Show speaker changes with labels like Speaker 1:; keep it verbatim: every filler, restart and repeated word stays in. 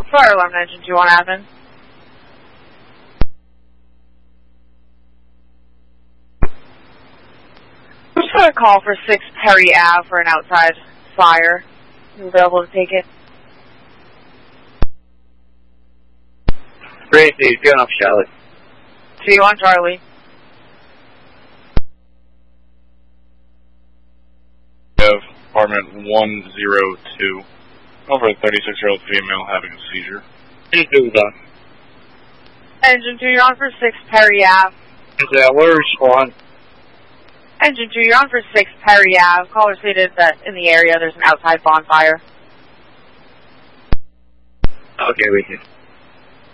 Speaker 1: Fire alarm engine two on admin. I'm just going to call for six Perry Ave for an outside fire. You available to take it?
Speaker 2: Great, dude. Going off Charlotte.
Speaker 1: See you on Charlie.
Speaker 3: Apartment one oh two. Over a thirty-six-year-old female having a seizure.
Speaker 2: Anything's on.
Speaker 1: Engine two, you're on for six Perry Ave.
Speaker 2: Yeah, where's Swan?
Speaker 1: Engine two, you're on for six Perry Ave. Caller stated that in the area there's an outside bonfire.
Speaker 2: Okay, we can.